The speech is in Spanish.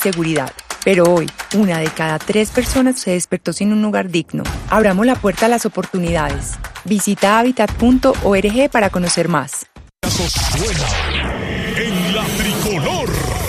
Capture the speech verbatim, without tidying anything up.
seguridad. Pero hoy, una de cada tres personas se despertó sin un lugar digno. Abramos la puerta a las oportunidades. Visita hábitat punto org para conocer más. Suena en la tricolor.